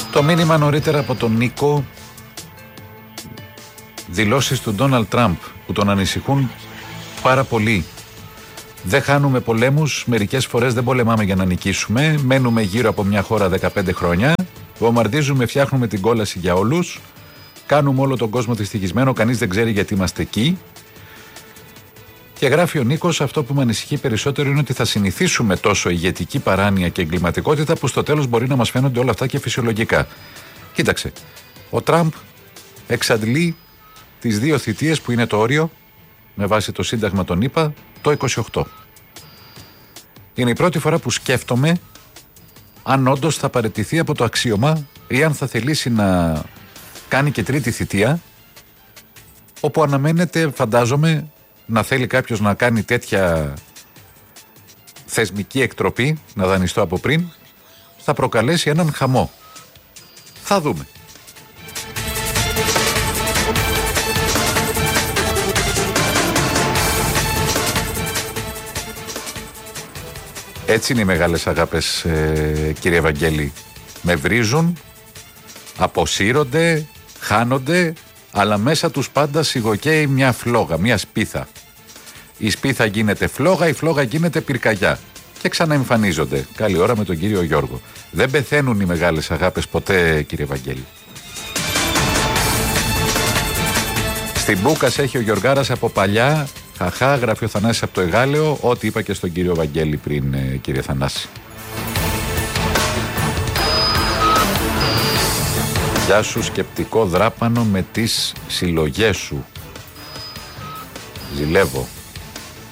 Το μήνυμα νωρίτερα από τον Νίκο, δηλώσεις του Ντόναλντ Τραμπ που τον ανησυχούν πάρα πολύ. Δεν χάνουμε πολέμους, μερικές φορές δεν πολεμάμε για να νικήσουμε, μένουμε γύρω από μια χώρα 15 χρόνια, βομβαρδίζουμε, φτιάχνουμε την κόλαση για όλους, κάνουμε όλο τον κόσμο δυστυχισμένο, κανείς δεν ξέρει γιατί είμαστε εκεί. Και γράφει ο Νίκος, αυτό που με ανησυχεί περισσότερο είναι ότι θα συνηθίσουμε τόσο ηγετική παράνοια και εγκληματικότητα που στο τέλος μπορεί να μας φαίνονται όλα αυτά και φυσιολογικά. Κοίταξε, ο Τραμπ εξαντλεί τις 2 θητείες που είναι το όριο με βάση το Σύνταγμα των ΗΠΑ το 28. Είναι η πρώτη φορά που σκέφτομαι αν όντως θα παραιτηθεί από το αξίωμα ή αν θα θελήσει να κάνει και 3η θητεία, όπου αναμένεται, φαντάζομαι, να θέλει κάποιος να κάνει τέτοια θεσμική εκτροπή, να δανειστώ από πριν, θα προκαλέσει έναν χαμό. Θα δούμε. Έτσι είναι οι μεγάλες αγάπες, κύριε Βαγγέλη. Με βρίζουν, αποσύρονται, χάνονται, αλλά μέσα τους πάντα σιγοκαίει μια φλόγα, μια σπίθα. Η σπίθα γίνεται φλόγα, η φλόγα γίνεται πυρκαγιά. Και ξαναεμφανίζονται. Καλή ώρα με τον κύριο Γιώργο. Δεν πεθαίνουν οι μεγάλες αγάπες ποτέ, κύριε Βαγγέλη. Στην Μπούκας έχει ο Γιωργάρας από παλιά. Χαχά, γράφει ο Θανάσης από το Εγάλεο. Ό,τι είπα και στον κύριο Βαγγέλη πριν, κύριε Θανάση. Γεια σου, σκεπτικό δράπανο με τις συλλογές σου. Ζηλεύω.